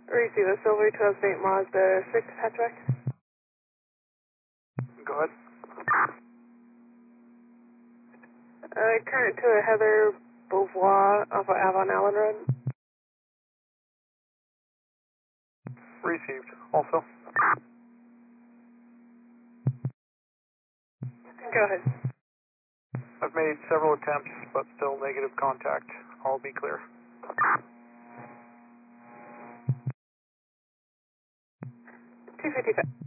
Receive a Silvery 2008 Mazda 6 hatchback. Go ahead. Current to a Heather Beauvoir off of Avon Allen Road. Received. Also. Go ahead. I've made several attempts, but still negative contact. I'll be clear. 255.